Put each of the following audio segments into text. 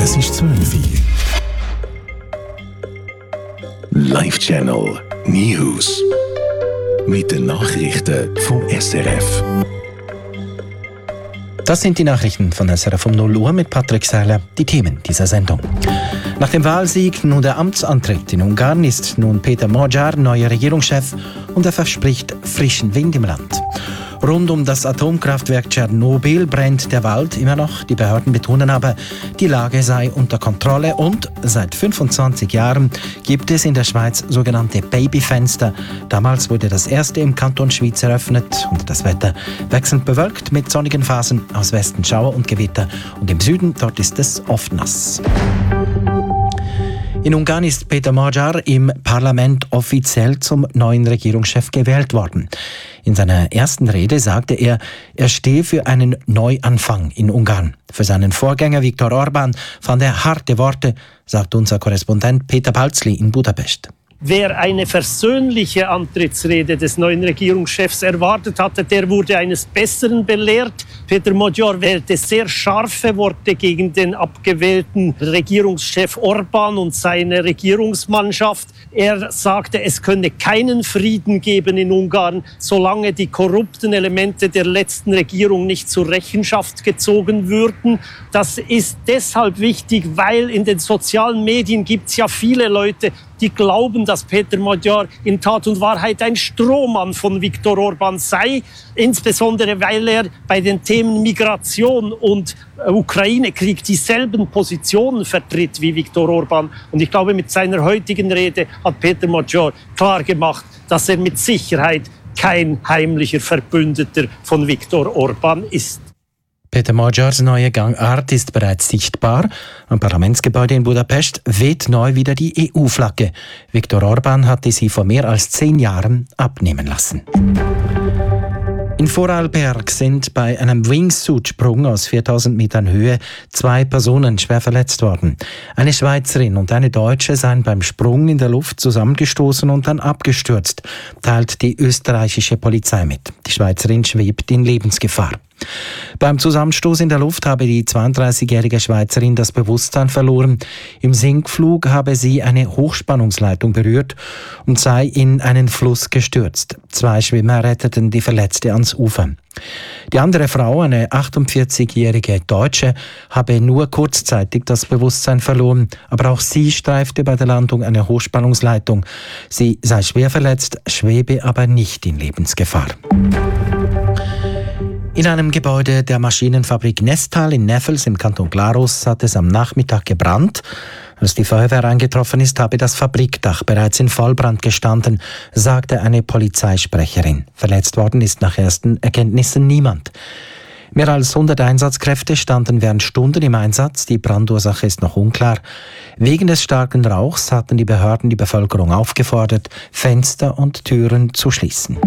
Es ist 12 Uhr. Live-Channel News. Mit den Nachrichten vom SRF. Das sind die Nachrichten von SRF um 0 Uhr mit Patrick Seiler. Die Themen dieser Sendung. Nach dem Wahlsieg nun der Amtsantritt in Ungarn ist nun Peter Magyar neuer Regierungschef und er verspricht frischen Wind im Land. Rund um das Atomkraftwerk Tschernobyl brennt der Wald immer noch. Die Behörden betonen aber, die Lage sei unter Kontrolle und seit 25 Jahren gibt es in der Schweiz sogenannte Babyfenster. Damals wurde das erste im Kanton Schwyz eröffnet und das Wetter wechselnd bewölkt mit sonnigen Phasen, aus Westen Schauer und Gewitter und im Süden, dort ist es oft nass. In Ungarn ist Peter Magyar im Parlament offiziell zum neuen Regierungschef gewählt worden. In seiner ersten Rede sagte er stehe für einen Neuanfang in Ungarn. Für seinen Vorgänger Viktor Orbán fand er harte Worte, sagt unser Korrespondent Peter Balzli in Budapest. Wer eine versöhnliche Antrittsrede des neuen Regierungschefs erwartet hatte, der wurde eines Besseren belehrt. Peter Magyar wählte sehr scharfe Worte gegen den abgewählten Regierungschef Orbán und seine Regierungsmannschaft. Er sagte, es könne keinen Frieden geben in Ungarn, solange die korrupten Elemente der letzten Regierung nicht zur Rechenschaft gezogen würden. Das ist deshalb wichtig, weil in den sozialen Medien gibt es ja viele Leute, die glauben, dass Peter Magyar in Tat und Wahrheit ein Strohmann von Viktor Orbán sei, insbesondere weil er bei den Themen Migration und Ukraine-Krieg dieselben Positionen vertritt wie Viktor Orbán. Und ich glaube, mit seiner heutigen Rede hat Peter Magyar klar gemacht, dass er mit Sicherheit kein heimlicher Verbündeter von Viktor Orbán ist. Peter Magyars neue Gangart ist bereits sichtbar. Am Parlamentsgebäude in Budapest weht neu wieder die EU-Flagge. Viktor Orbán hatte sie vor mehr als 10 Jahren abnehmen lassen. In Vorarlberg sind bei einem Wingsuit-Sprung aus 4000 Metern Höhe 2 Personen schwer verletzt worden. Eine Schweizerin und eine Deutsche seien beim Sprung in der Luft zusammengestoßen und dann abgestürzt, teilt die österreichische Polizei mit. Die Schweizerin schwebt in Lebensgefahr. Beim Zusammenstoß in der Luft habe die 32-jährige Schweizerin das Bewusstsein verloren. Im Sinkflug habe sie eine Hochspannungsleitung berührt und sei in einen Fluss gestürzt. 2 Schwimmer retteten die Verletzte ans Ufer. Die andere Frau, eine 48-jährige Deutsche, habe nur kurzzeitig das Bewusstsein verloren, aber auch sie streifte bei der Landung eine Hochspannungsleitung. Sie sei schwer verletzt, schwebe aber nicht in Lebensgefahr. In einem Gebäude der Maschinenfabrik Nestal in Neffels im Kanton Glarus hat es am Nachmittag gebrannt. Als die Feuerwehr eingetroffen ist, habe das Fabrikdach bereits in Vollbrand gestanden, sagte eine Polizeisprecherin. Verletzt worden ist nach ersten Erkenntnissen niemand. Mehr als 100 Einsatzkräfte standen während Stunden im Einsatz. Die Brandursache ist noch unklar. Wegen des starken Rauchs hatten die Behörden die Bevölkerung aufgefordert, Fenster und Türen zu schließen.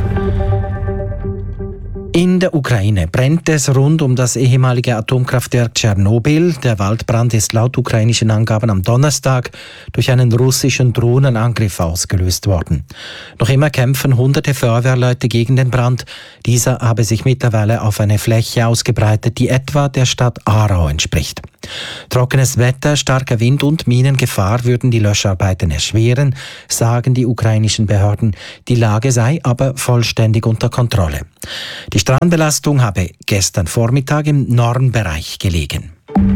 In der Ukraine brennt es rund um das ehemalige Atomkraftwerk Tschernobyl. Der Waldbrand ist laut ukrainischen Angaben am Donnerstag durch einen russischen Drohnenangriff ausgelöst worden. Noch immer kämpfen hunderte Feuerwehrleute gegen den Brand. Dieser habe sich mittlerweile auf eine Fläche ausgebreitet, die etwa der Stadt Aarau entspricht. Trockenes Wetter, starker Wind und Minengefahr würden die Löscharbeiten erschweren, sagen die ukrainischen Behörden. Die Lage sei aber vollständig unter Kontrolle. Die Strahlenbelastung habe gestern Vormittag im Normbereich gelegen.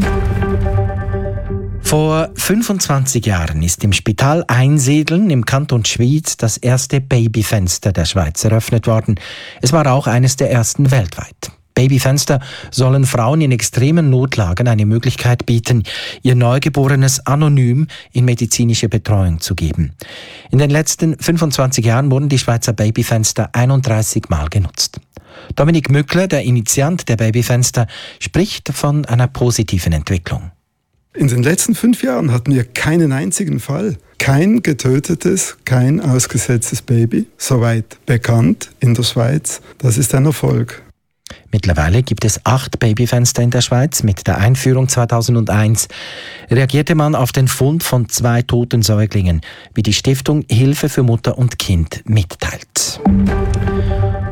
Vor 25 Jahren ist im Spital Einsiedeln im Kanton Schwyz das erste Babyfenster der Schweiz eröffnet worden. Es war auch eines der ersten weltweit. Babyfenster sollen Frauen in extremen Notlagen eine Möglichkeit bieten, ihr Neugeborenes anonym in medizinische Betreuung zu geben. In den letzten 25 Jahren wurden die Schweizer Babyfenster 31 Mal genutzt. Dominik Mückler, der Initiant der Babyfenster, spricht von einer positiven Entwicklung. In den letzten 5 Jahren hatten wir keinen einzigen Fall. Kein getötetes, kein ausgesetztes Baby, soweit bekannt in der Schweiz. Das ist ein Erfolg. Mittlerweile gibt es 8 Babyfenster in der Schweiz. Mit der Einführung 2001 reagierte man auf den Fund von 2 toten Säuglingen, wie die Stiftung Hilfe für Mutter und Kind mitteilt.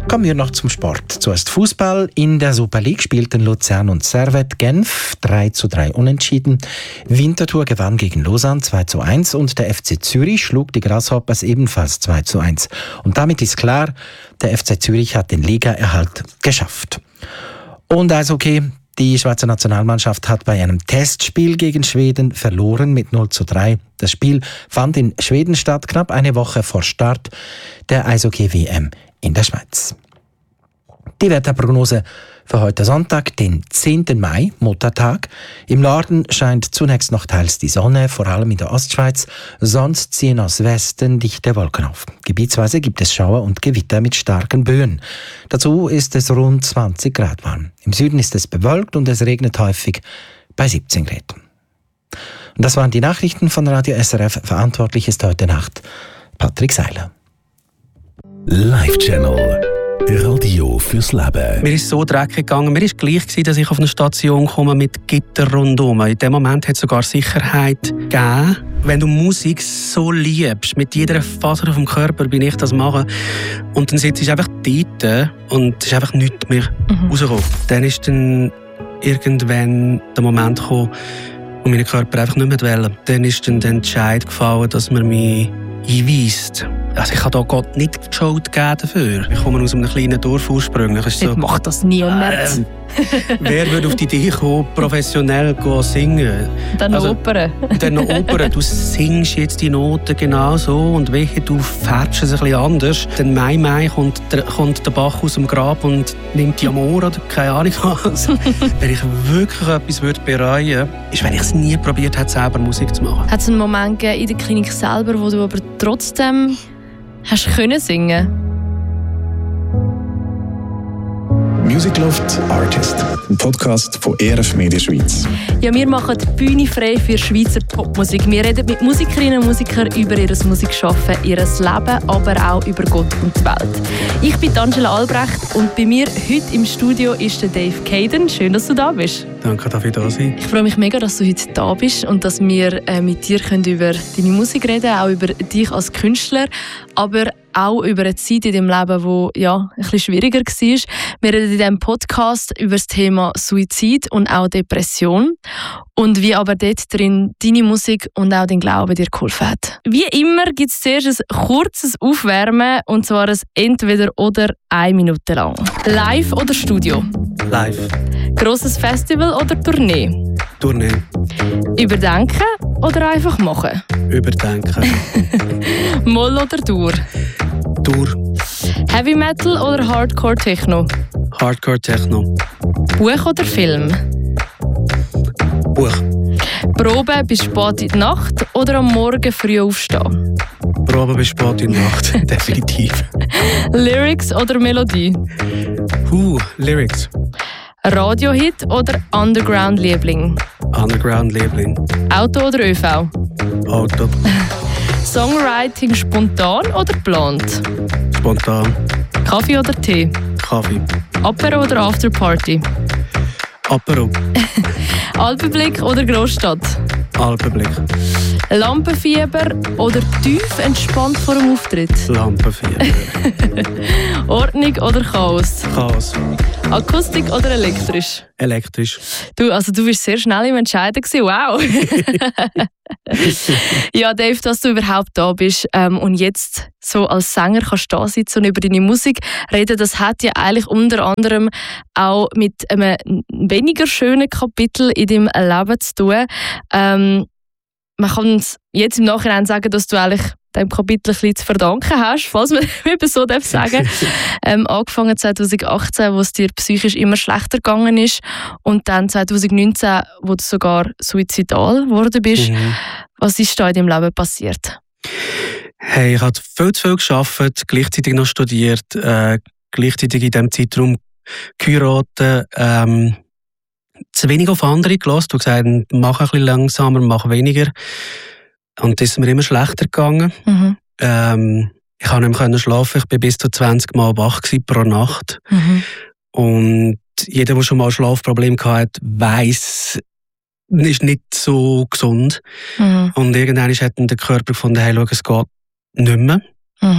Kommen wir noch zum Sport. Zuerst Fußball. In der Super League spielten Luzern und Servette Genf 3:3 unentschieden. Winterthur gewann gegen Lausanne 2:1 und der FC Zürich schlug die Grasshoppers ebenfalls 2:1. Und damit ist klar, der FC Zürich hat den Ligaerhalt geschafft. Und Eishockey. Die Schweizer Nationalmannschaft hat bei einem Testspiel gegen Schweden verloren mit 0:3. Das Spiel fand in Schweden statt, knapp eine Woche vor Start der Eishockey-WM in der Schweiz. Die Wetterprognose für heute Sonntag, den 10. Mai, Muttertag. Im Norden scheint zunächst noch teils die Sonne, vor allem in der Ostschweiz. Sonst ziehen aus Westen dichte Wolken auf. Gebietsweise gibt es Schauer und Gewitter mit starken Böen. Dazu ist es rund 20 Grad warm. Im Süden ist es bewölkt und es regnet häufig bei 17 Grad. Und das waren die Nachrichten von Radio SRF. Verantwortlich ist heute Nacht Patrick Seiler. Live-Channel. Radio fürs Leben. Mir ist so dreckig gegangen. Mir war gleich, dass ich auf eine Station komme mit Gitter rundum. In dem Moment hat es sogar Sicherheit gegeben. Wenn du Musik so liebst, mit jeder Faser auf dem Körper bin ich das machen. Und dann sitzt du einfach dort und es ist einfach nichts mehr rausgekommen. Dann ist dann irgendwann der Moment gekommen, wo mein Körper einfach nicht mehr wollte. Dann ist dann der Entscheid gefallen, dass man mich einweist. Also ich habe da Gott nicht die Schuld gegeben dafür. Ich komme aus einem kleinen Dorf ursprünglich. So, macht das niemand. Wer würde auf die Idee kommen, professionell singen? Dann noch Opern. Dann noch Opern. Du singst jetzt die Noten genau so und wehe, du färbst es ein bisschen anders. Dann Mai kommt der Bach aus dem Grab und nimmt die Amor oder keine Ahnung was. Wenn ich wirklich etwas bereuen würde, ist, wenn ich es nie probiert hätte, selber Musik zu machen. Hat es einen Moment gegeben in der Klinik selber, wo du aber trotzdem hast können singen? Music Loft Artist, ein Podcast von ERF Media Schweiz. Ja, wir machen die Bühne frei für Schweizer Popmusik. Wir reden mit Musikerinnen und Musikern über ihr Musikschaffen, ihr Leben, aber auch über Gott und die Welt. Ich bin Angela Albrecht und bei mir heute im Studio ist der Dave Caden. Schön, dass du da bist. Danke, dass ich da sein. Ich freue mich mega, dass du heute da bist und dass wir mit dir über deine Musik reden können, auch über dich als Künstler, aber auch über eine Zeit in deinem Leben, die ein bisschen schwieriger war. Wir reden in diesem Podcast über das Thema Suizid und auch Depression und wie aber dort drin deine Musik und auch dein Glaube dir geholfen hat. Wie immer gibt es zuerst ein kurzes Aufwärmen, und zwar ein Entweder-oder 1 Minute lang. Live oder Studio? Live. Grosses Festival oder Tournee? Tournee. Überdenken oder einfach machen? Überdenken. Moll oder Dur? Dur. Heavy Metal oder Hardcore Techno? Hardcore Techno. Buch oder Film? Buch. Probe bis spät in die Nacht oder am Morgen früh aufstehen? Probe bis spät in die Nacht, definitiv. Lyrics oder Melodie? Lyrics. Radiohit oder Underground-Liebling? Underground-Liebling. Auto oder ÖV? Auto. Songwriting spontan oder geplant? Spontan. Kaffee oder Tee? Kaffee. Apero oder Afterparty? Apero. Alpenblick oder Großstadt? Alpenblick. Lampenfieber oder tief entspannt vor dem Auftritt? Lampenfieber. Ordnung oder Chaos? Chaos. Akustik oder elektrisch? Elektrisch. Du bist sehr schnell im Entscheiden gewesen. Wow! Ja, Dave, dass du überhaupt da bist und jetzt so als Sänger kannst da sitzen und über deine Musik reden, das hat ja eigentlich unter anderem auch mit einem weniger schönen Kapitel in deinem Leben zu tun. Man kann jetzt im Nachhinein sagen, dass du eigentlich diesem Kapitel ein bisschen zu verdanken hast, falls man eben so sagen darf. Angefangen 2018, wo es dir psychisch immer schlechter gegangen ist, und dann 2019, wo du sogar suizidal geworden bist. Was ist da in deinem Leben passiert? Hey, ich habe viel zu viel gearbeitet, gleichzeitig noch studiert, gleichzeitig in diesem Zeitraum geheiratet, zu wenig auf andere gelassen. Du hast gesagt, mach ein bisschen langsamer, mach weniger. Und das ist mir immer schlechter gegangen. Ich konnte nicht mehr schlafen. Ich war bis zu 20 Mal wach pro Nacht. Und jeder, der schon mal Schlafprobleme hatte, weiss, es ist nicht so gesund. Und irgendwann hat dann der Körper gefunden, hey, schau, es geht nicht mehr.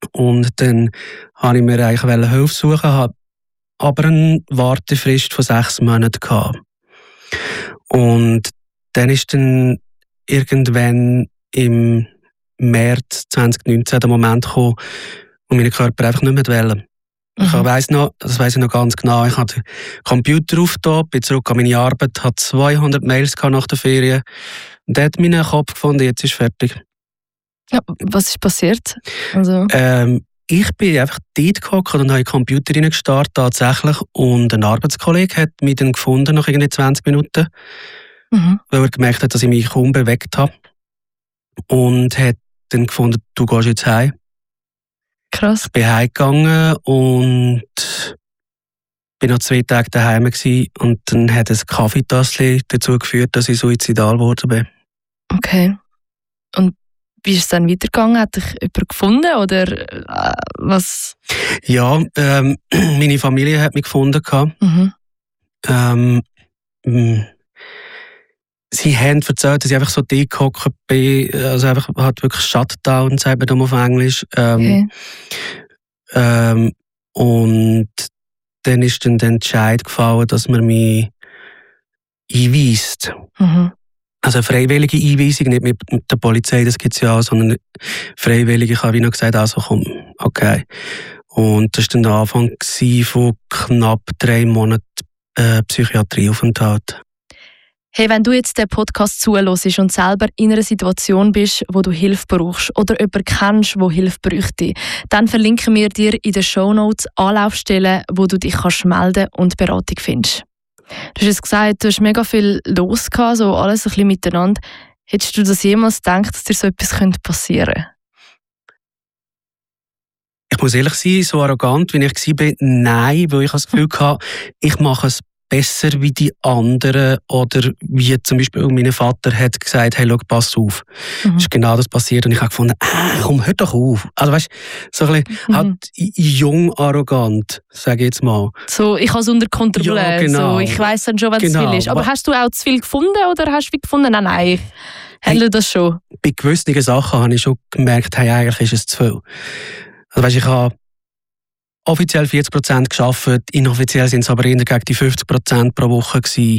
Und dann wollte ich mir eigentlich Hilfe suchen, habe aber eine Wartefrist von 6 Monaten gehabt. Und dann ist dann irgendwann im März 2019 der Moment gekommen, wo mein Körper einfach nicht mehr wollte. Ich weiss ich noch ganz genau, ich hatte den Computer aufgetan, bin zurück an meine Arbeit, hatte 200 Mails nach der Ferien und dann hat meinen Kopf gefunden, jetzt ist fertig. Ja, was ist passiert? Also ich bin einfach dort gehockt und habe in den Computer reingestartet tatsächlich und ein Arbeitskollege hat mich dann gefunden nach irgendwie 20 Minuten, weil er gemerkt hat, dass ich mich kaum bewegt habe und hat dann gefunden, du gehst jetzt heim. Krass. Ich bin heimgegangen und bin noch 2 Tage daheim gewesen und dann hat ein Kaffeetassel dazu geführt, dass ich suizidal geworden bin. Okay. Und wie ist es dann weitergegangen? Hat dich jemand gefunden oder was? Ja, meine Familie hat mich gefunden. Sie haben erzählt, dass ich einfach so dick gehockt bin, also einfach halt wirklich Shutdown, sagt man auf Englisch. Okay. Und dann ist dann der Entscheid gefallen, dass man mich einweist. Also eine freiwillige Einweisung, nicht mit der Polizei, das gibt es ja auch, sondern freiwillig. Ich habe wie noch gesagt, also komm, okay. Und das war dann der Anfang von knapp 3 Monaten Psychiatrieaufenthalt. Hey, wenn du jetzt den Podcast zuhörst und selber in einer Situation bist, wo du Hilfe brauchst oder jemanden kennst, der Hilfe bräuchte, dann verlinken wir dir in den Shownotes Anlaufstellen, wo du dich melden und Beratung findest. Du hast jetzt gesagt, du hast mega viel los gehabt, so alles ein bisschen miteinander. Hättest du das jemals gedacht, dass dir so etwas passieren könnte? Ich muss ehrlich sein, so arrogant, wie ich war, nein, weil ich das Gefühl hatte, ich mache es besser wie die anderen oder wie zum Beispiel mein Vater hat gesagt, hey, schau, pass auf. Ist genau das passiert und ich habe gefunden, komm, hör doch auf. Also weißt, so ein bisschen halt jung arrogant, sage ich jetzt mal. So, ich habe es unter Kontrolle. Ja, genau. So, ich weiss dann schon, wenn es genau. viel ist. Aber hast du auch zu viel gefunden oder hast du gefunden, nein, ich handle das schon? Bei gewissen Sachen habe ich schon gemerkt, hey, eigentlich ist es zu viel. Also weißt, ich habe offiziell 40% gearbeitet, inoffiziell sind es aber eher gegen die 50% pro Woche gewesen.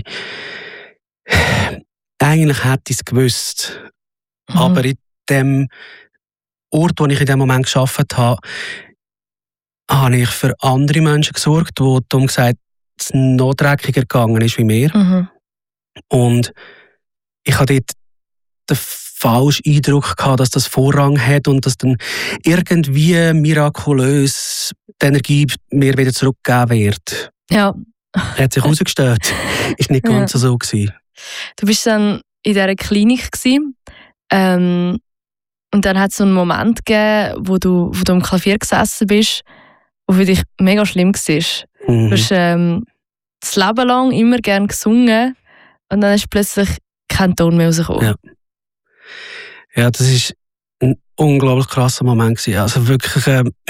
Eigentlich hätte ich es gewusst. Aber in dem Ort, wo ich in dem Moment gearbeitet habe, habe ich für andere Menschen gesorgt, die darum gesagt es noch dreckiger gegangen ist wie mir. Und ich hatte dort den falschen Eindruck gehabt, dass das Vorrang hat und dass dann irgendwie mirakulös die Energie mir wieder zurückgegeben wird. Ja. Hat sich herausgestellt. Ist nicht ganz so gewesen. Du bist dann in dieser Klinik gewesen, und dann hat es so einen Moment gegeben, wo du am Klavier gesessen bist, wo für dich mega schlimm war. Du hast das Leben lang immer gerne gesungen und dann ist plötzlich kein Ton mehr rausgekommen. Ja, das war ein unglaublich krasser Moment gewesen. Also wirklich,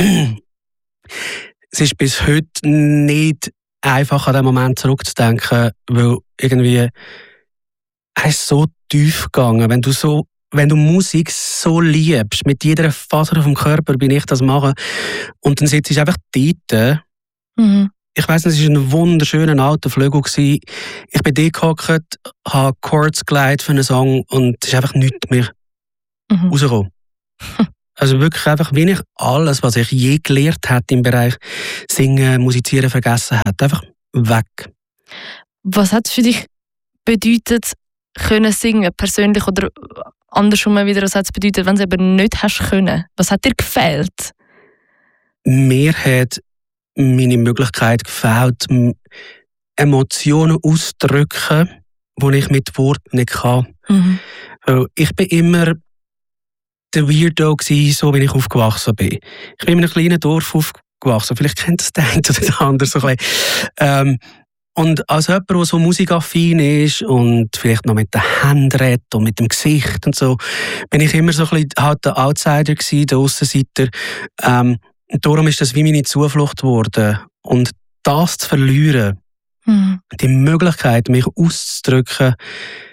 es ist bis heute nicht einfach an diesen Moment zurückzudenken, weil irgendwie er ist so tief gegangen. Wenn du Musik so liebst, mit jeder Faser auf dem Körper bin ich das machen und dann sitzt du einfach dort. Ich weiss nicht, es war ein wunderschöner alter Flügel. Ich bin dort gehockt, habe Chords geleitet für einen Song und es ist einfach nichts mehr rausgekommen. Also wirklich einfach, wie ich alles, was ich je gelernt habe im Bereich Singen, Musizieren vergessen habe. Einfach weg. Was hat es für dich bedeutet, können singen, persönlich oder andersrum wieder, was hat es bedeutet, wenn du es eben nicht hast können? Was hat dir gefehlt? Mir hat meine Möglichkeit gefehlt, Emotionen auszudrücken, die ich mit Worten nicht kann. Ich bin immer der Weirdo gewesen, so wie ich aufgewachsen bin. Ich bin in einem kleinen Dorf aufgewachsen. Vielleicht kennt das der eine oder der andere so ein bisschen. Und als jemand, der so musikaffin ist und vielleicht noch mit den Händen redet und mit dem Gesicht und so, bin ich immer so ein bisschen halt der Outsider gewesen, der Aussenseiter. Darum ist das wie meine Zuflucht geworden. Und das zu verlieren, die Möglichkeit, mich auszudrücken,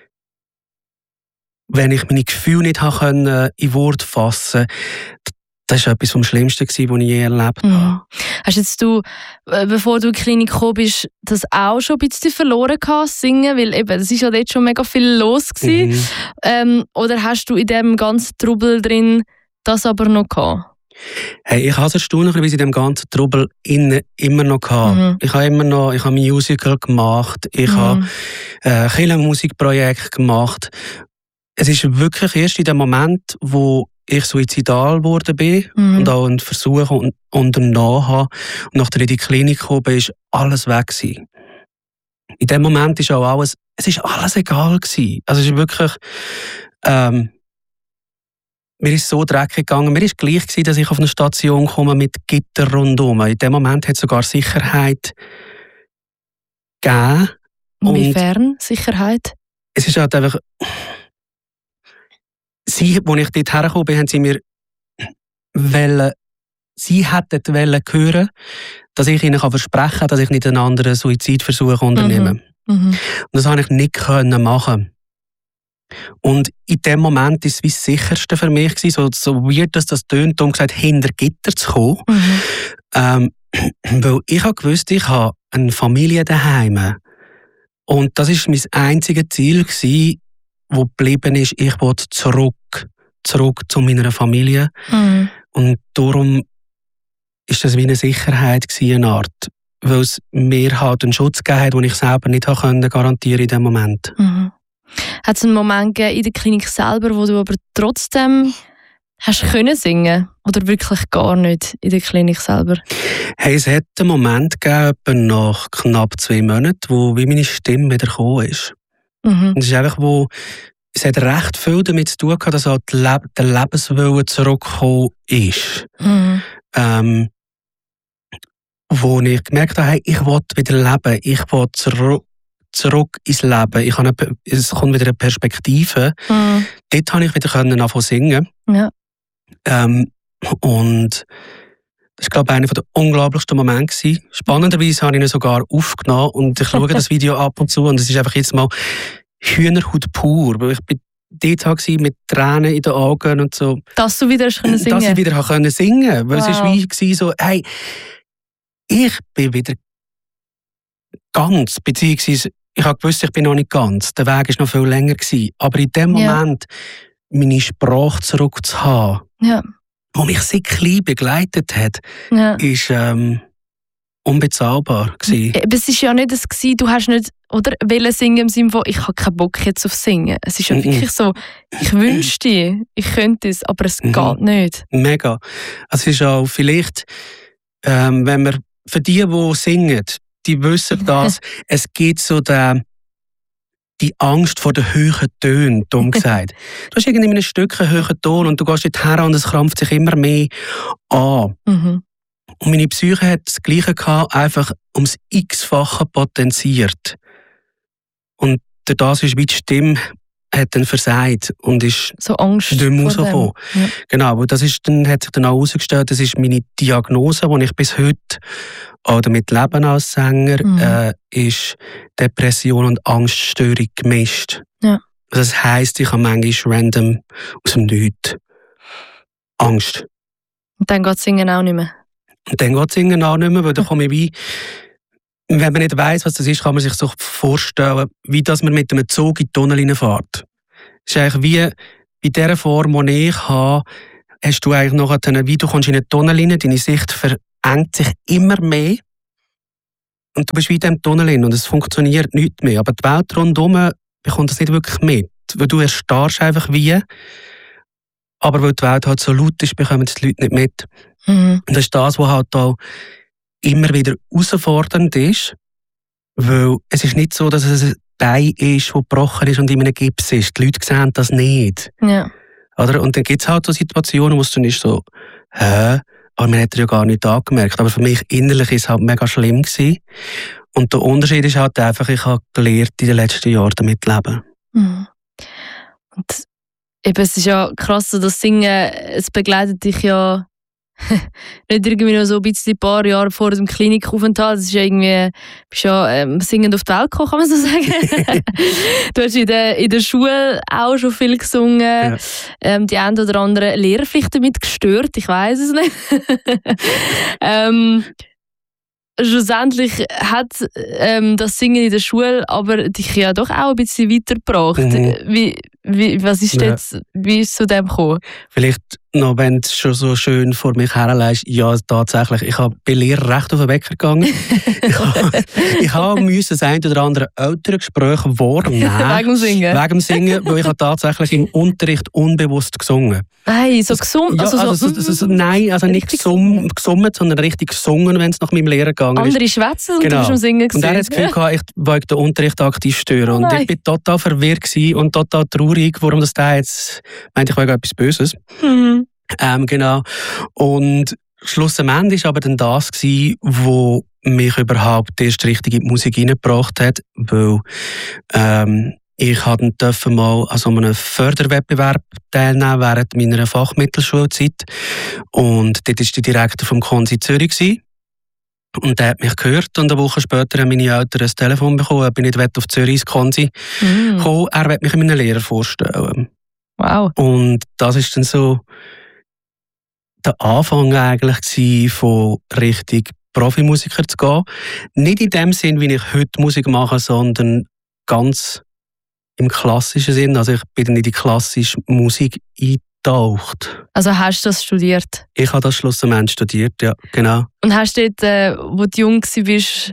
wenn ich meine Gefühle nicht in Worte fassen konnte, Das war etwas vom Schlimmsten, was ich je erlebt habe. Hast jetzt du, bevor du in die Klinik gekommen bist, das auch schon ein bisschen verloren gehabt, singen? Weil eben, das war ja dort schon mega viel los gewesen. Oder hast du in diesem ganzen Trubel drin das aber noch gehabt? Hey, ich habe es erstaunlicherweise in diesem ganzen Trubel immer noch gehabt. Ich habe Musical gemacht, ich habe Kirchenmusikprojekte gemacht. Es ist wirklich erst in dem Moment, wo ich suizidal geworden bin und auch einen Versuch unternommen habe und nachdem in die Klinik gekommen bin, ist alles weg gewesen. In dem Moment ist auch alles, es ist alles egal gewesen. Also es ist wirklich, mir ist so dreckig gegangen. Mir ist gleich gewesen, dass ich auf eine Station komme mit Gitter rundum. In dem Moment hat es sogar Sicherheit gegeben. Inwiefern Sicherheit? Es ist halt einfach... Als ich dort hergekommen bin, haben sie mir sie hätten hören, dass ich ihnen versprechen kann, dass ich nicht einen anderen Suizidversuch unternehme. Und das konnte ich nicht machen. Und in dem Moment war es wie das Sicherste für mich, so weird, dass das tönt, um gesagt, hinter Gitter zu kommen. Weil ich wusste, ich habe eine Familie daheim. Und das war mein einziges Ziel, wo geblieben ist, ich wollte zurück zu meiner Familie. Und darum ist das wie eine Sicherheit gewesen, eine Art, weil es mir halt einen Schutz gegeben hat, den ich selber nicht garantieren in dem Moment. Hat es einen Moment gegeben in der Klinik selber, wo du aber trotzdem hast können singen? Oder wirklich gar nicht in der Klinik selber? Hey, es hat einen Moment gegeben, nach knapp 2 Monaten, wo wie meine Stimme wieder gekommen ist. Und es ist einfach, es hat recht viel damit zu tun gehabt, dass halt der Lebenswille zurückgekommen ist. Wo ich gemerkt habe, hey, ich will wieder leben, ich will zurück ins Leben. Es kommt wieder eine Perspektive. Dort konnte ich wieder anfangen zu singen. Ja. Und das war, glaube ich, einer der unglaublichsten Momente. Spannenderweise habe ich ihn sogar aufgenommen und ich schaue das Video ab und zu und es ist einfach jetzt mal Hühnerhaut pur, weil ich bin dort war mit Tränen in den Augen und so. Dass du wieder singen konntest? Dass ich wieder singen konnte. Weil es ist wie so, hey, ich bin wieder ganz, beziehungsweise ich wusste, ich bin noch nicht ganz. Der Weg war noch viel länger gewesen. Aber in dem Moment, meine Sprache zurückzuhaben, die mich seit klein begleitet hat, ist unbezahlbar gewesen. Aber es war ja nicht das, du hast nicht wollen singen im Sinne von, ich habe keinen Bock jetzt auf Singen. Es ist ja wirklich so, ich wünschte, ich könnte es, aber es geht nicht. Mega. Es ist auch vielleicht, wenn wir, für die singen, die wissen das, es gibt so die Angst vor den hohen Tönen, dumm gesagt. Du hast irgendwie in einem Stück einen hohen Ton und du gehst dort her und es krampft sich immer mehr an. Und meine Psyche hat das Gleiche gehabt, einfach ums x-fache potenziert. Und durch das ist wie die Stimme hat dann versagt und ist so Angst nicht mehr rausgekommen. Ja. Genau, aber das ist dann, hat sich dann auch herausgestellt, das ist meine Diagnose, die ich bis heute auch damit lebe als Sänger, ist Depression und Angststörung gemischt. Ja. Das heisst, ich habe manchmal random aus dem Nichts Angst. Und dann geht Singen auch nicht mehr? Und dann geht Singen auch nicht mehr, weil da komme ich wie... Wenn man nicht weiss, was das ist, kann man sich so vorstellen, wie dass man mit einem Zug in die Tunnel hineinfährt. Es ist eigentlich wie bei dieser Form, die ich habe, hast du eigentlich noch wie du kommst in einen Tunnel hinein, deine Sicht verengt sich immer mehr und du bist wie in diesem Tunnel hinein und es funktioniert nichts mehr. Aber die Welt rundherum bekommt das nicht wirklich mit, weil du erstarrst einfach wie, aber weil die Welt halt so laut ist, bekommen die Leute nicht mit. Und das ist das, was halt auch immer wieder herausfordernd ist, weil es ist nicht so, dass es ein Bein ist, das gebrochen ist und in einem Gips ist. Die Leute sehen das nicht. Ja. Oder? Und dann gibt es halt so Situationen, wo es dann ist so, aber man hat ja gar nicht angemerkt. Aber für mich innerlich ist es halt mega schlimm gewesen. Und der Unterschied ist halt einfach, ich habe gelernt, in den letzten Jahren damit zu leben. Und eben, es ist ja krass, das Singen, es begleitet dich ja nicht irgendwie noch so ein bisschen ein paar Jahre vor dem Klinikaufenthalt. Das ist ja irgendwie, bist ja singend auf die Welt gekommen, kann man so sagen. Du hast in der Schule auch schon viel gesungen. Ja. Die ein oder andere Lehrer vielleicht damit gestört, ich weiß es nicht. Schlussendlich hat das Singen in der Schule aber dich ja doch auch ein bisschen weitergebracht. Was ist jetzt, wie ist es zu dem gekommen? Vielleicht noch, wenn du es schon so schön vor mich herlegst, ja, tatsächlich. Ich bin Lehrer recht auf den Wecker gegangen. ich musste das ein oder andere Elterngespräch wahrnehmen. Wegen dem Singen? Wegen dem Singen, weil ich habe tatsächlich im Unterricht unbewusst gesungen. Nein, so gesungen? Ja, nein, also nicht gesummt, sondern richtig gesungen, wenn es nach meinem Lehrer gegangen ist. Andere schwätzen und du bist am Singen gewesen. Und er hat das Gefühl gehabt, ich wollte den Unterricht aktiv stören. Und ich war total verwirrt und total traurig, warum das da jetzt meinte, ich wollte etwas Böses. Mhm. Genau. Und schlussendlich war aber dann das, was mich überhaupt erst richtig in die Musik hineingebracht hat, weil ich durfte mal an so einem Förderwettbewerb teilnehmen während meiner Fachmittelschulzeit. Und dort war der Direktor vom Konsi Zürich. Und der hat mich gehört und eine Woche später haben meine Eltern ein Telefon bekommen, ob ich nicht auf Zürich ins Konsi kommen. Er wollte mich meinen Lehrer vorstellen. Wow. Und das ist dann so der Anfang eigentlich von richtig Profimusiker zu gehen. Nicht in dem Sinn, wie ich heute Musik mache, sondern ganz im klassischen Sinn. Also ich bin dann in die klassische Musik eingetaucht. Also hast du das studiert? Ich habe das schlussendlich studiert, ja, genau. Und hast du dort, wo du jung warst,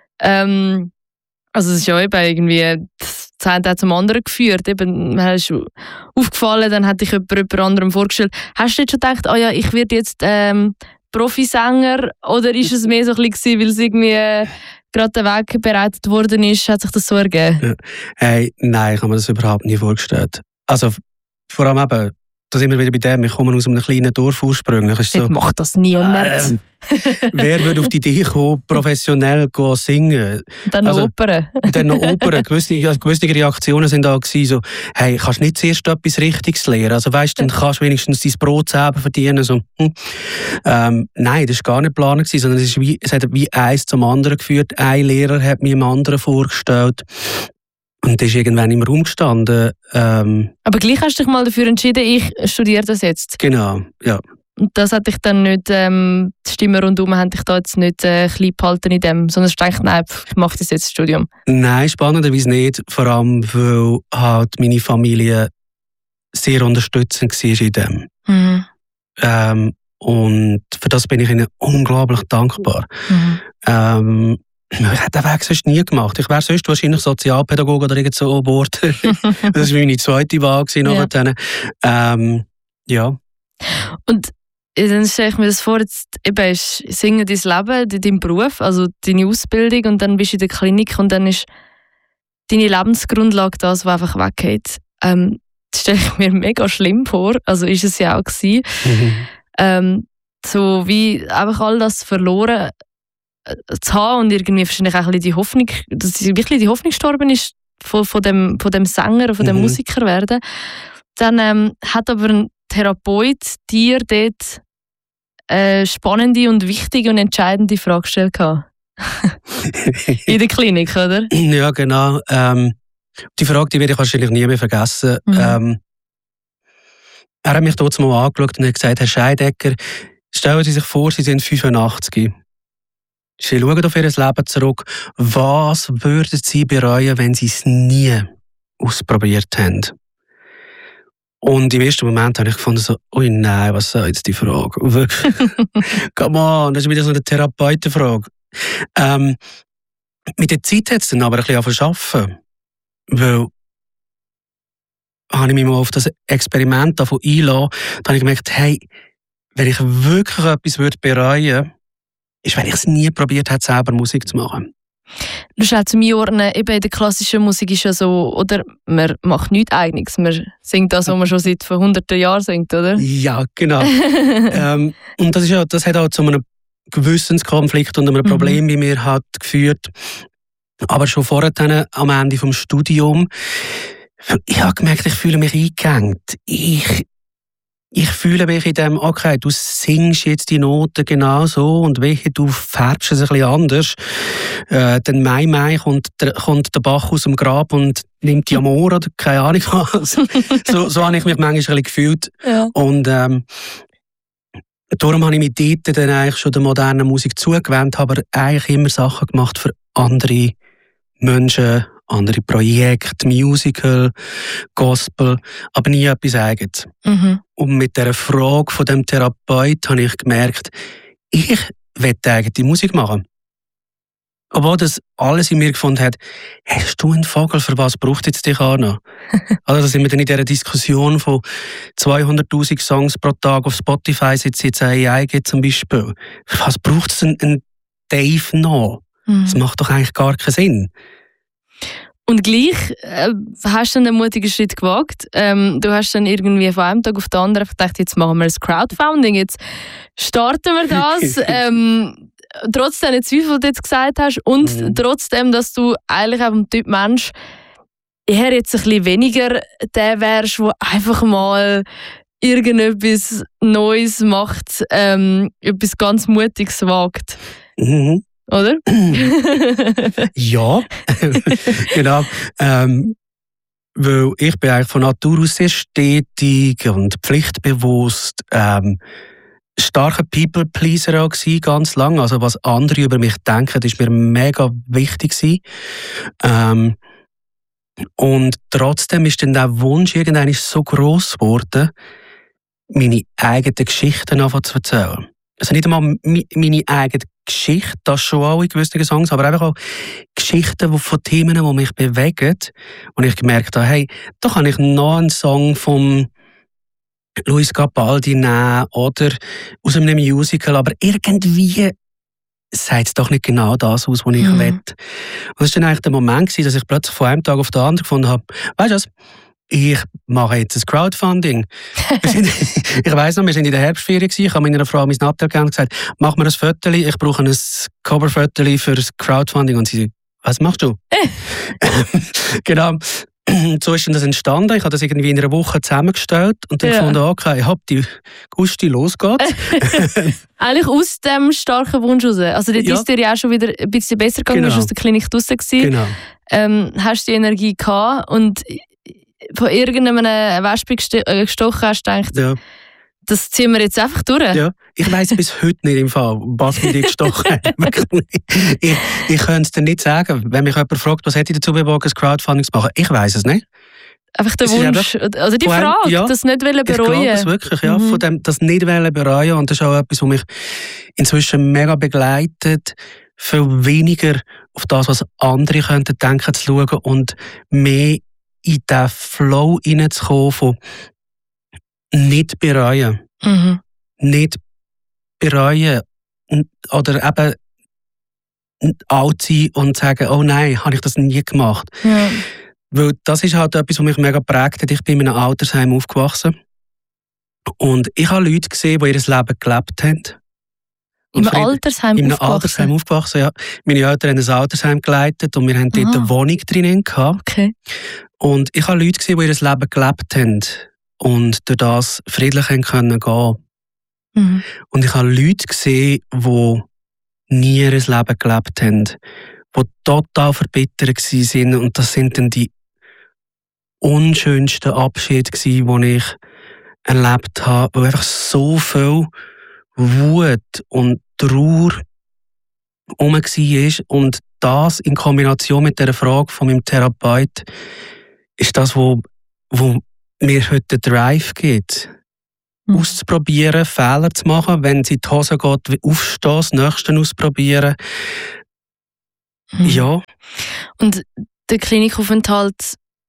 also es ist ja eben irgendwie das eine hat zum anderen geführt. Eben, hast du aufgefallen, dann hat dich jemand anderem vorgestellt. Hast du jetzt schon gedacht, oh ja, ich werde jetzt Profisänger? Oder ist es mehr so ein bisschen, weil es irgendwie gerade der Weg bereitet worden ist, hat sich das so ergeben? Ja. Hey, nein, ich habe mir das überhaupt nie vorgestellt. Also vor allem eben, da sind wir wieder bei dem, ich komme aus einem kleinen Dorf ursprünglich. Ich so, macht das niemand. Wer würde auf die Idee kommen, professionell singen? Dann noch Opern. Dann noch Opern. Gewisse Reaktionen waren da so, hey, kannst du nicht zuerst etwas Richtiges lernen? Also weißt, dann kannst du wenigstens dein Brot selber verdienen. So. Nein, das war gar nicht geplant, sondern es hat wie eins zum anderen geführt. Ein Lehrer hat mir dem anderen vorgestellt. Und das ist irgendwann im Raum gestanden. Aber gleich hast du dich mal dafür entschieden, ich studiere das jetzt. Genau, ja. Und das hat dich dann nicht, die Stimmen rundherum haben dich da jetzt nicht klein behalten in dem, sondern du denkst, nein, ich mache das jetzt Studium. Nein, spannenderweise nicht. Vor allem, weil halt meine Familie sehr unterstützend war in dem. Mhm. Und für das bin ich ihnen unglaublich dankbar. Mhm. Ich hätte den Weg sonst nie gemacht. Ich wäre sonst wahrscheinlich Sozialpädagoge oder irgend so geworden. Das war meine zweite Wahl. Ja. Und dann stelle ich mir das vor, jetzt eben ist Singen dein Leben, dein Beruf, also deine Ausbildung und dann bist du in der Klinik und dann ist deine Lebensgrundlage das, was einfach weggeht. Das stelle ich mir mega schlimm vor, also ist es ja auch gewesen. So wie einfach all das verloren zu haben und irgendwie wahrscheinlich auch ein bisschen die Hoffnung, dass wirklich die Hoffnung gestorben ist von dem Sänger, von dem Musiker werden. Dann hat aber ein Therapeut dir dort eine spannende und wichtige und entscheidende Frage gestellt. In der Klinik, oder? Ja, genau. Die Frage, die werde ich wahrscheinlich nie mehr vergessen. Er hat mich dort mal angeschaut und hat gesagt, Herr Scheidegger, stellen Sie sich vor, Sie sind 85. Sie schauen auf Ihr Leben zurück. Was würden Sie bereuen, wenn Sie es nie ausprobiert haben? Und im ersten Moment habe ich gefunden, so, ui nein, was soll jetzt die Frage? Wirklich? Come on, das ist wieder so eine Therapeutenfrage. Mit der Zeit hat es dann aber ein bisschen angefangen, weil habe ich mich mal auf das Experiment davon einlassen, dann habe ich gemerkt, hey, wenn ich wirklich etwas bereuen würde, ist, wenn ich es nie probiert habe, selber Musik zu machen. Du hast auch zu mir ordnen, eben in der klassischen Musik ist ja so, oder man macht nichts Eigenes, man singt das, was man schon seit hunderten Jahren singt, oder? Ja, genau. Und das hat auch zu einem Gewissenskonflikt und einem Problem bei mir hat geführt. Aber schon vorher dann, am Ende des Studiums, ich habe gemerkt, ich fühle mich eingehängt. Ich ich fühle mich in dem, okay, du singst jetzt die Noten genau so und wehe, du färbst es ein bisschen anders. Dann Mai kommt der Bach aus dem Grab und nimmt die Amor oder keine Ahnung was. so habe ich mich manchmal ein bisschen gefühlt. Ja. Und darum habe ich mich dort dann eigentlich schon der modernen Musik zugewandt, habe eigentlich immer Sachen gemacht für andere Menschen, andere Projekte, Musical, Gospel, aber nie etwas Eigenes. Mhm. Und mit dieser Frage von dem Therapeut habe ich gemerkt, ich will eigene Musik machen. Obwohl das alles in mir gefunden hat, hast du einen Vogel, für was braucht jetzt dich auch noch? Also da sind wir dann in dieser Diskussion von 200'000 Songs pro Tag auf Spotify, seit es jetzt AI gibt zum Beispiel. Für was braucht es einen Dave noch? Mhm. Das macht doch eigentlich gar keinen Sinn. Und gleich hast du einen mutigen Schritt gewagt. Du hast dann irgendwie von einem Tag auf den anderen gedacht, jetzt machen wir das Crowdfunding, jetzt starten wir das. Trotzdem den Zweifel, den du jetzt gesagt hast, und trotzdem, dass du eigentlich auch ein Typ Mensch eher jetzt ein bisschen weniger der wärst, der einfach mal irgendetwas Neues macht, etwas ganz Mutiges wagt. Mhm. Oder? Ja, genau. Weil ich bin eigentlich von Natur aus sehr stetig und pflichtbewusst, starker People-Pleaser auch gewesen, ganz lang. Also was andere über mich denken, ist mir mega wichtig gewesen. Und trotzdem ist dann der Wunsch irgendwann so gross geworden, meine eigenen Geschichten anfangen zu erzählen. Also nicht einmal meine eigene Geschichte, das schon auch in gewissen Songs, aber einfach auch Geschichten von Themen, die mich bewegen. Und ich gemerkt habe, hey, da kann ich noch einen Song vom Luis Capaldi nehmen oder aus einem Musical, aber irgendwie sagt es doch nicht genau das aus, was ich will. Und das war dann eigentlich der Moment, dass ich plötzlich von einem Tag auf den anderen gefunden habe, weißt du was, ich mache jetzt ein Crowdfunding. Ich weiss noch, wir waren in der Herbstferien, ich habe meiner Frau mein Nattel gegeben und gesagt, mach mir ein Foto, ich brauche ein Cover-Foto für das Crowdfunding. Und sie, was machst du? Genau. So ist das entstanden. Ich habe das irgendwie in einer Woche zusammengestellt und dann gefunden, okay, ich habe die Gusti, los geht's. Eigentlich aus dem starken Wunsch raus. Also dort ist dir ja auch schon wieder ein bisschen besser gegangen, du warst aus der Klinik draussen gewesen. Genau. Hast die Energie gehabt und von irgendeinem Wespe gestochen hast, gedacht, das ziehen wir jetzt einfach durch. Ja, ich weiss bis heute nicht im Fall, was mich gestochen hat. Ich könnte es dir nicht sagen. Wenn mich jemand fragt, was hätte ich dazu bewogen, ein Crowdfunding zu machen, ich weiss es nicht. Einfach der Wunsch, also die Frage, das nicht bereuen. Ich glaube es wirklich, ja, von dem, das nicht bereuen. Und das ist auch etwas, was mich inzwischen mega begleitet, viel weniger auf das, was andere könnten denken, zu schauen und mehr in diesen Flow hineinzukommen von nicht bereuen. Mhm. Nicht bereuen. Oder eben alt sein und sagen, oh nein, habe ich das nie gemacht. Ja. Weil das ist halt etwas, was mich mega geprägt hat. Ich bin in einem Altersheim aufgewachsen. Und ich habe Leute gesehen, die ihr Leben gelebt haben. Im Altersheim aufgewachsen? In einem Altersheim aufgewachsen, ja. Meine Eltern haben ein Altersheim geleitet und wir haben dort eine Wohnung drinnen gehabt. Okay. Und ich habe Leute gesehen, die ihr Leben gelebt haben und durch das friedlich gehen können. Mhm. Und ich habe Leute gesehen, die nie ihr Leben gelebt haben, die total verbittert waren. Und das sind dann die unschönsten Abschiede, die ich erlebt habe, wo einfach so viel Wut und Trauer herum war. Und das in Kombination mit der Frage von meinem Therapeut ist das, wo mir heute den Drive gibt. Mhm. Auszuprobieren, Fehler zu machen, wenn es in die Hose geht, aufstehen, das Nächste ausprobieren. Mhm. Ja. Und der Klinikaufenthalt,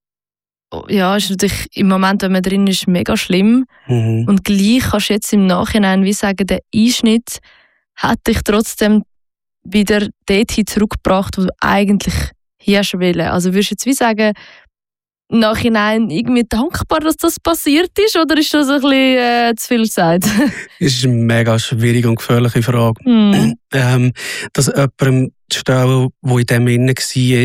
ja, ist natürlich im Moment, wenn man drin ist, mega schlimm. Mhm. Und gleich kannst du jetzt im Nachhinein wie sagen, der Einschnitt hat dich trotzdem wieder dorthin zurückgebracht, wo du eigentlich hier schon willst. Also würdest du jetzt wie sagen, im Nachhinein irgendwie dankbar, dass das passiert ist, oder ist das ein bisschen zu viel gesagt? Das ist eine mega schwierige und gefährliche Frage. Mm. Dass jemandem zu stellen, der in dem innen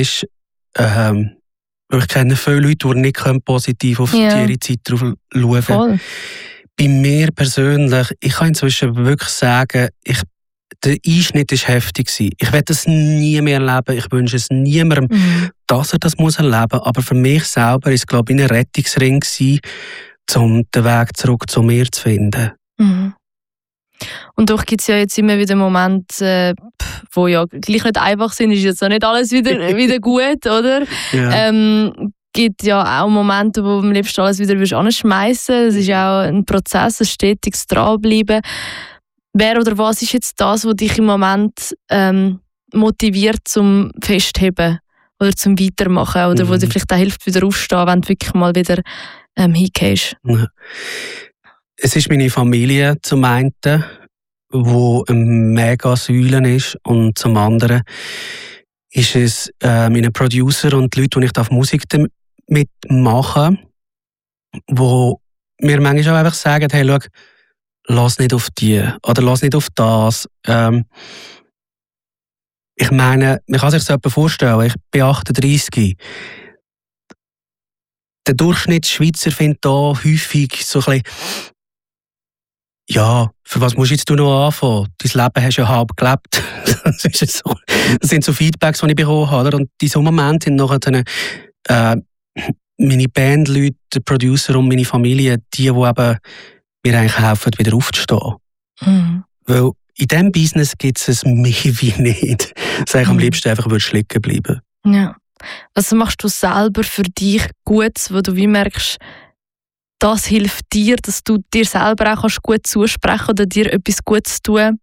war, ich kenne viele Leute, die nicht positiv auf ihre Zeit drauf schauen können. Bei mir persönlich, ich kann inzwischen wirklich sagen, der Einschnitt war heftig. Ich will das nie mehr erleben. Ich wünsche es niemandem, dass er das erleben muss. Aber für mich selber war es, glaube ich, ein Rettungsring gewesen, um den Weg zurück zu mir zu finden. Mhm. Und doch gibt es ja jetzt immer wieder Momente, wo ja gleich nicht einfach sind, ist jetzt auch nicht alles wieder gut, oder? Ja. Gibt ja auch Momente, wo du am liebsten alles wieder anschmeißen willst. Es ist auch ein Prozess, ein stetiges Dranbleiben. Wer oder was ist jetzt das, was dich im Moment motiviert zum Festheben oder zum Weitermachen oder wo dir vielleicht auch hilft, wieder aufzustehen, wenn du wirklich mal wieder hingehst? Es ist meine Familie zum einen, wo eine mega Säule ist, und zum anderen ist es meine Producer und die Leute, die ich Musik damit mache, wo mir manchmal auch einfach sagen, hey, schau, lass nicht auf die oder lass nicht auf das. Ich meine, man kann sich so etwas vorstellen, ich bin 38. Der Durchschnittsschweizer findet da häufig so ein bisschen, ja, für was musst du jetzt noch anfangen? Dein Leben hast du ja halb gelebt. Das sind so Feedbacks, die ich bekommen habe. Und in so Momenten sind nachher meine Bandleute, der Producer und meine Familie, die eben mir eigentlich helfen, wieder aufzustehen. Mhm. Weil in diesem Business gibt es mehr wie nicht. Sag ich am liebsten einfach, würdest liegen bleiben. Ja. Was machst du selber für dich Gutes, wo du wie merkst, das hilft dir, dass du dir selber auch gut zusprechen kannst oder dir etwas Gutes tun?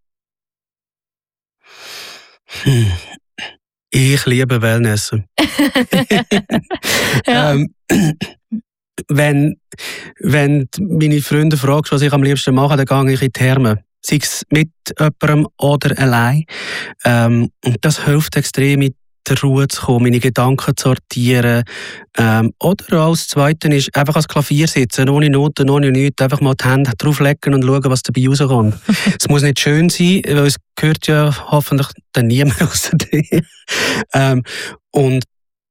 Ich liebe Wellness. Ja. Wenn meine Freunde fragst, was ich am liebsten mache, dann gehe ich in die Therme. Sei es mit jemandem oder allein. Und das hilft extrem, in die Ruhe zu kommen, meine Gedanken zu sortieren. Oder als Zweite ist einfach ans Klavier sitzen, ohne Noten, ohne nichts, einfach mal die Hände drauflegen und schauen, was dabei rauskommt. Es muss nicht schön sein, weil es gehört ja hoffentlich dann niemand außer dir. Und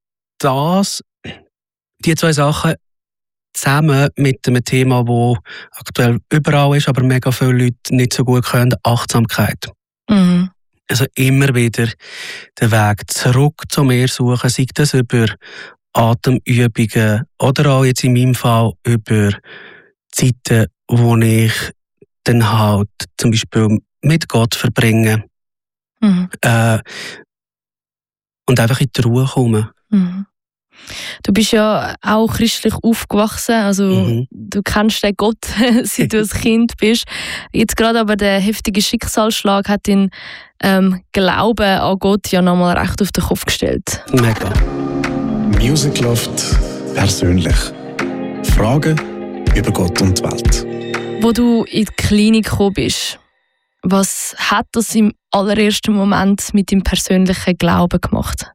die zwei Sachen zusammen mit einem Thema, das aktuell überall ist, aber mega viele Leute nicht so gut können, Achtsamkeit. Mhm. Also immer wieder den Weg zurück zu mir suchen, sei das über Atemübungen oder auch jetzt in meinem Fall über Zeiten, wo ich dann halt zum Beispiel mit Gott verbringe. Mhm. Und einfach in die Ruhe komme. Mhm. Du bist ja auch christlich aufgewachsen, also du kennst den Gott, seit du ein Kind bist. Jetzt gerade aber der heftige Schicksalsschlag hat den Glauben an Gott ja nochmal recht auf den Kopf gestellt. Mega. Music Loft persönlich. Fragen über Gott und die Welt. Wo du in die Klinik gekommen bist, was hat das im allerersten Moment mit deinem persönlichen Glauben gemacht?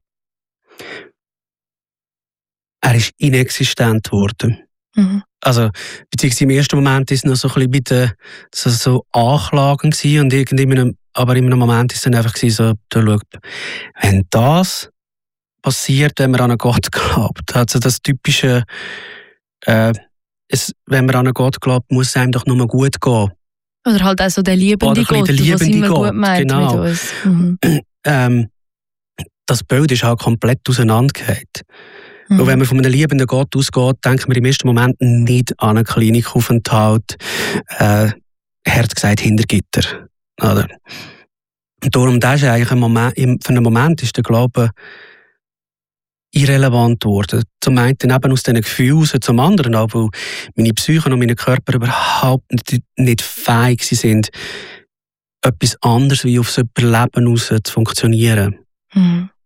Er ist inexistent geworden. Mhm. Also, beziehungsweise im ersten Moment war es noch so ein bisschen so Anklagen gewesen, und aber in einem Moment war es dann einfach so, schau, wenn das passiert, wenn man an einen Gott glaubt, also das typische, wenn man an einen Gott glaubt, muss es einem doch nur gut gehen. Oder halt auch so der liebende Gott, der liebende was immer Gott, gut meint genau. mit uns. Mhm. Das Bild ist halt komplett auseinandergefallen. Und wenn man von einem liebenden Gott ausgeht, denkt man im ersten Moment nicht an einen Klinikaufenthalt, hart gesagt hinter Gitter. Oder? Und darum, das ist eigentlich für einen Moment ist der Glaube irrelevant geworden. Zum einen eben aus diesen Gefühlen, zum anderen auch, weil meine Psyche und meine Körper überhaupt nicht fähig sind, etwas anderes wie aufs Überleben raus zu funktionieren. Mhm.